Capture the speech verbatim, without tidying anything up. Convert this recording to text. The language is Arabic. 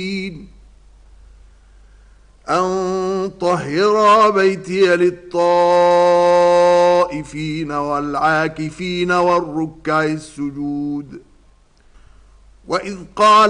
أن طهر بيتي للطائفين والعاكفين والركع السجود. وإذ قال